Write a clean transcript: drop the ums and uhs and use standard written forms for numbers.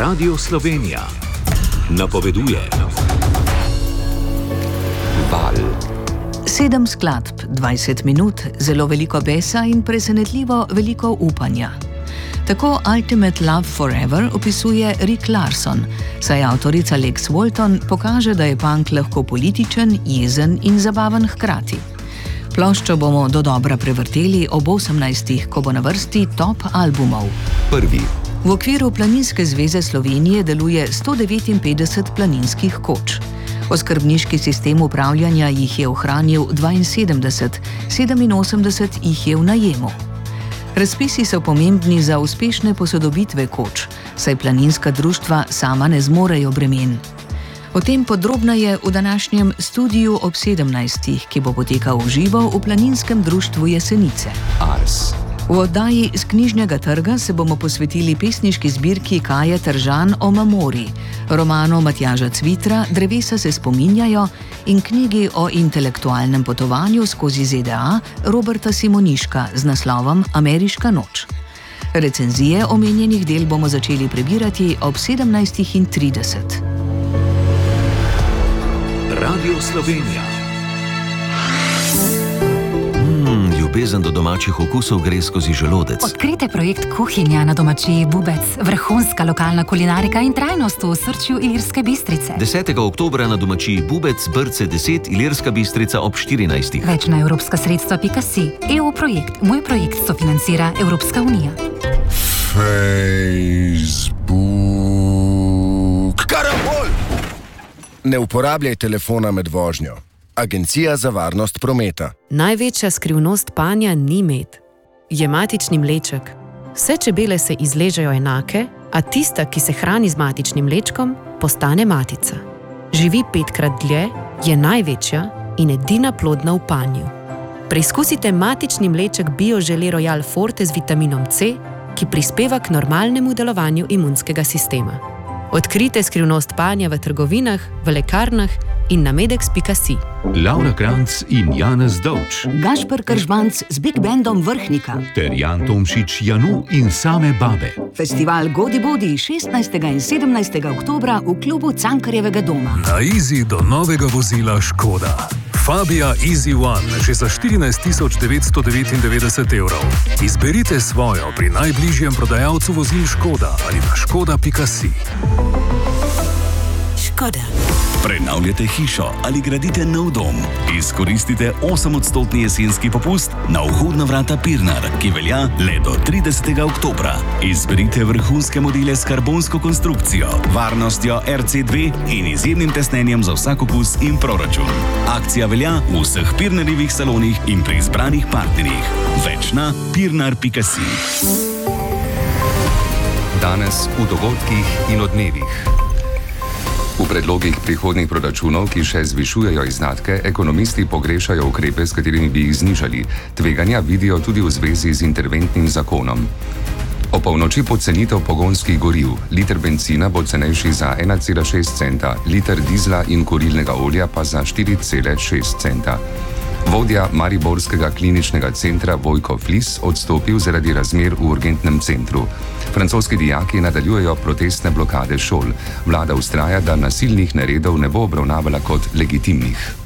Radio Slovenija napoveduje. Val. 7 skladb, 20 minut, zelo veliko besa in presenetljivo veliko upanja. Tako Ultimate Love Forever opisuje Rick Larson, saj avtorica Lex Walton pokaže, da je punk lahko političen, jezen in zabaven hkrati. Ploščo bomo dodobra prevrteli ob 18, ko bo na vrsti top albumov. Prvi. V okviru Planinske zveze Slovenije deluje 159 planinskih koč. Oskrbniški sistem upravljanja jih je ohranil 72, 87 jih je v najemu. Razpisi so pomembni za uspešne posodobitve koč, saj planinska društva sama ne zmorejo bremen. O tem podrobneje v današnjem Studiu ob 17, ki bo potekal v živo v Planinskem društvu Jesenice. Ars. V oddaji z Knjižnega trga se bomo posvetili pesniški zbirki Kaje Tržan o Mamori, romanu Matjaža Cvitra Drevesa se spominjajo in knjigi o intelektualnem potovanju skozi ZDA Roberta Simoniška z naslovom Ameriška noč. Recenzije omenjenih del bomo začeli prebirati ob 17:30. Radio Slovenija. Ljubezen do domačih okusov gre skozi želodec. Odkrite projekt Kuhinja na domačiji Bubec, vrhunska lokalna kulinarika in trajnost v osrčju Ilirske Bistrice. 10. oktobra na domačiji Bubec, Brce 10, Ilirska Bistrica ob 14. Več na evropska sredstva.si. EU projekt, moj projekt sofinancira Evropska unija. Facebook. Karambol! Ne uporabljaj telefona med vožnjo. Agencija za varnost prometa. Največja skrivnost panja ni med. Je matični mleček. Vse čebele se izležejo enake, a tista, ki se hrani z matičnim mlečkom, postane matica. Živi 5-krat dlje, je največja in edina plodna v panju. Preizkusite matični mleček Bio-Žele Royal Forte z vitaminom C, ki prispeva k normalnemu delovanju imunskega sistema. Odkrite skrivnost panja v trgovinah, v lekarnah in na medex.si. Laura Kranc in Janez Dovč. Gašper Kržbanc z Big Bandom Vrhnika. Ter Jan Tomšič, Janu in same babe. Festival Godi Bodi 16. in 17. oktobra v klubu Cankarjevega doma. Na Easy do novega vozila Škoda. Fabia Easy One že za 14 999 €. Izberite svojo pri najbližjem prodajalcu vozil Škoda ali na škoda.si. Škoda. Prenavljate hišo ali gradite nov dom. Izkoristite 8% jesenski popust na vhodna vrata Pirnar, ki velja le do 30. oktobra. Izberite vrhunske modele s karbonsko konstrukcijo, varnostjo RC2 in izjemnim tesnenjem za vsak okus in proračun. Akcija velja v vseh Pirnarjevih salonih in pri izbranih partnerjih. Več na pirnar.si. Danes v dogodkih in odmevih. V predlogih prihodnjih proračunov, ki še zvišujejo izdatke, ekonomisti pogrešajo ukrepe, s katerimi bi jih znižali. Tveganja vidijo tudi v zvezi z interventnim zakonom. O polnoči pocenitev pogonskih goriv. Liter bencina bo cenejši za 1,6 centa, liter dizla in kurilnega olja pa za 4,6 centa. Vodja mariborskega kliničnega centra Vojko Flis odstopil zaradi razmer v urgentnem centru. Francoski dijaki nadaljujejo protestne blokade šol. Vlada vztraja, da nasilnih neredov ne bo obravnavala kot legitimnih.